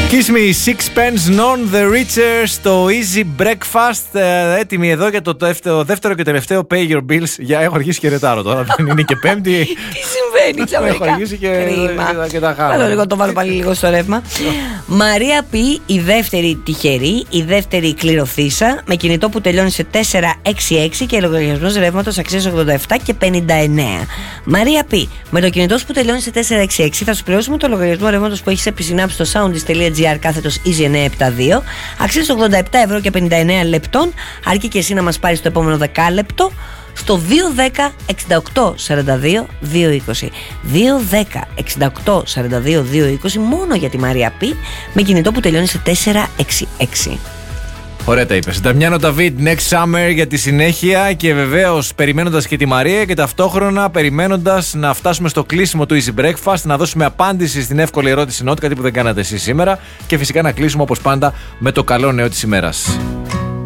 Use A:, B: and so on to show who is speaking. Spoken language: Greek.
A: Kiss me, sixpence, non the richer, στο Easy Breakfast. Έτοιμοι εδώ για το δεύτερο και τελευταίο Pay Your Bills. Για έχω αργήσει και ρετάρω τώρα. Δεν είναι και Πέμπτη.
B: Τι συμβαίνει ξαφνικά.
A: Έχω αργήσει και τα χάνω.
B: Βάλω λίγο, το βάλω πάλι λίγο στο ρεύμα. Μαρία Π, η δεύτερη τυχερή, η δεύτερη κληρωθήσα, με κινητό που τελειώνει σε 466 και λογαριασμός ρεύματος αξίας 87 και 59. Μαρία Π, με το κινητό που τελειώνει σε 466 θα σου πληρώσουμε το λογαριασμό ρεύματος που έχεις επισυνάψει στο soundis.gr κάθετος Easy 972, αξίας 87 ευρώ και 59 λεπτών, αρκεί και εσύ να μας πάρεις το επόμενο δεκάλεπτο στο 210 68 42 220. 210 68 42 220 μόνο για τη Μαρία Π, με κινητό που τελειώνει σε 466.
A: Ωραία τα είπες. Νταμιάνο Νταβίντ, Next Summer για τη συνέχεια και βεβαίως περιμένοντας και τη Μαρία και ταυτόχρονα περιμένοντας να φτάσουμε στο κλείσιμο του Easy Breakfast, να δώσουμε απάντηση στην εύκολη ερώτηση Νότ, κάτι που δεν κάνατε εσείς σήμερα, και φυσικά να κλείσουμε όπως πάντα με το καλό νέο της ημέρας.